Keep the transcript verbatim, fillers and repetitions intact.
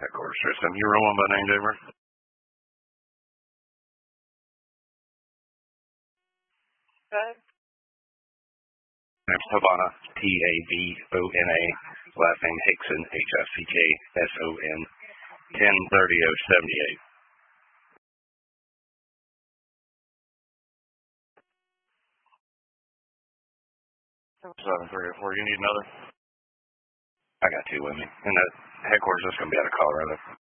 Headquarters system. You rolling by name, Denver? Good. Name's Havana, T A V O N A. Last name Hickson, H I C K S O N. ten thirty oh seventy-eight. seven three oh four. You need another? I got two with me. And that headquarters is going to be out of Colorado.